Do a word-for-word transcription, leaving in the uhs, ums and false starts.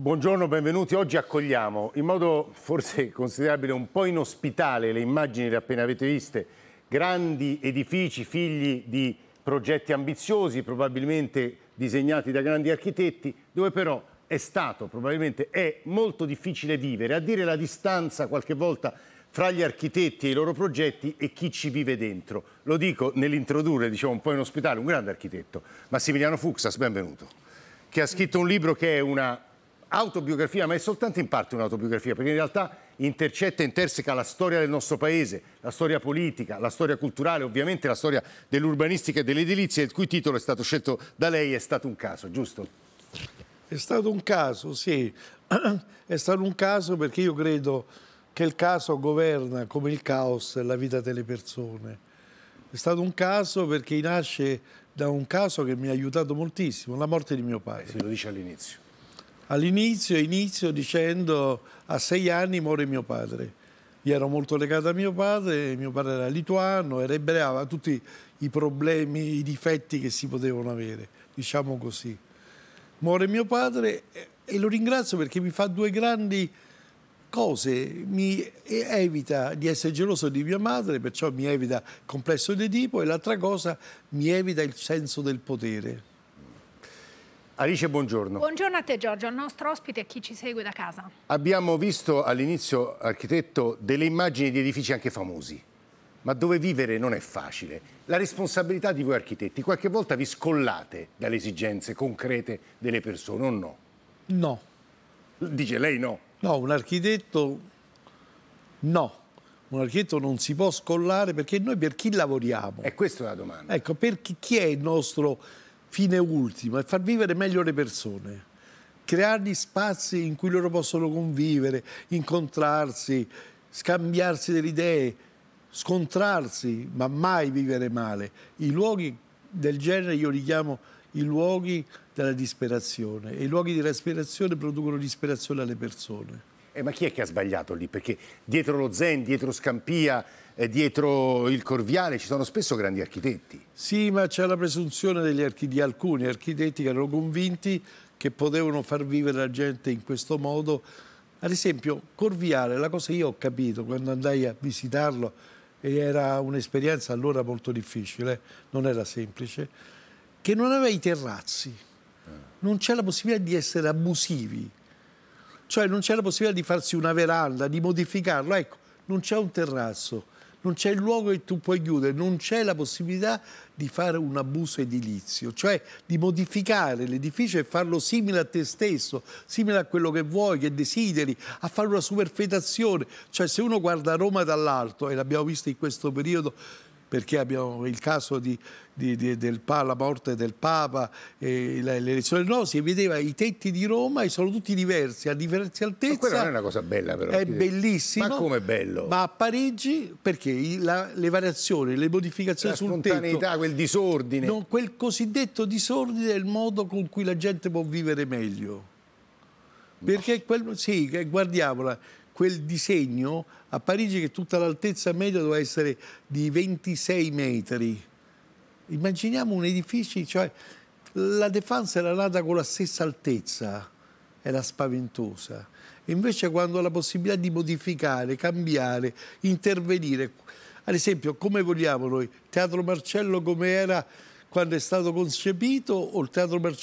Buongiorno, benvenuti. Oggi accogliamo in modo forse considerabile un po' inospitale le immagini che appena avete viste, grandi edifici figli di progetti ambiziosi, probabilmente disegnati da grandi architetti, dove però è stato, probabilmente è molto difficile vivere, a dire la distanza qualche volta fra gli architetti e i loro progetti e chi ci vive dentro. Lo dico nell'introdurre, diciamo un po' inospitale, un grande architetto, Massimiliano Fuksas, benvenuto, che ha scritto un libro che è una autobiografia, ma è soltanto in parte un'autobiografia, perché in realtà intercetta e interseca la storia del nostro paese, la storia politica, la storia culturale, ovviamente la storia dell'urbanistica e dell'edilizia, il cui titolo è stato scelto da lei, È stato un caso, giusto? È stato un caso, sì, è stato un caso perché io credo che il caso governa come il caos la vita delle persone. È stato un caso perché nasce da un caso che mi ha aiutato moltissimo, la morte di mio padre. Eh, si lo dice all'inizio. All'inizio inizio dicendo a sei anni muore mio padre. Io ero molto legato a mio padre, mio padre era lituano, era ebreo, aveva tutti i problemi, i difetti che si potevano avere, diciamo così. Muore mio padre e lo ringrazio perché mi fa due grandi cose. Mi evita di essere geloso di mia madre, perciò mi evita il complesso di Edipo, e l'altra cosa mi evita il senso del potere. Alice, buongiorno. Buongiorno a te Giorgio, al nostro ospite e a chi ci segue da casa. Abbiamo visto all'inizio, architetto, delle immagini di edifici anche famosi, ma dove vivere non è facile. La responsabilità di voi architetti, qualche volta vi scollate dalle esigenze concrete delle persone o no? No. Dice lei no. No, un architetto no. Un architetto non si può scollare perché noi per chi lavoriamo? E questa è la domanda. Ecco, per chi, chi è il nostro fine ultimo? È far vivere meglio le persone, creargli spazi in cui loro possono convivere, incontrarsi, scambiarsi delle idee, scontrarsi, ma mai vivere male. I luoghi del genere io li chiamo i luoghi della disperazione, e i luoghi di disperazione producono disperazione alle persone. Eh, ma chi è che ha sbagliato lì? Perché dietro lo Zen, dietro Scampia, eh, dietro il Corviale ci sono spesso grandi architetti. Sì, ma c'è la presunzione degli archi- di alcuni architetti che erano convinti che potevano far vivere la gente in questo modo. Ad esempio, Corviale, la cosa che io ho capito quando andai a visitarlo, e era un'esperienza allora molto difficile, non era semplice, che non aveva i terrazzi, non c'è la possibilità di essere abusivi, cioè non c'è la possibilità di farsi una veranda, di modificarlo, ecco, non c'è un terrazzo, non c'è il luogo che tu puoi chiudere, non c'è la possibilità di fare un abuso edilizio, cioè di modificare l'edificio e farlo simile a te stesso, simile a quello che vuoi, che desideri, a fare una superfetazione. Cioè se uno guarda Roma dall'alto, e l'abbiamo visto in questo periodo, perché abbiamo il caso di, di, di, del la morte del Papa, e l'elezione del nuovo, si vedeva i tetti di Roma e sono tutti diversi, a diverse altezze. Ma quella non è una cosa bella però. È bellissimo. Ma come bello? Ma a Parigi, perché la, le variazioni, le modificazioni la sul tetto... La spontaneità, quel disordine. Non, quel cosiddetto disordine è il modo con cui la gente può vivere meglio. Perché quel, sì, guardiamola, quel disegno a Parigi, che tutta l'altezza media doveva essere di ventisei metri. Immaginiamo un edificio, cioè la Défense era nata con la stessa altezza, era spaventosa. E invece quando ha la possibilità di modificare, cambiare, intervenire, ad esempio come vogliamo noi, Teatro Marcello come era quando è stato concepito o il Teatro Marcello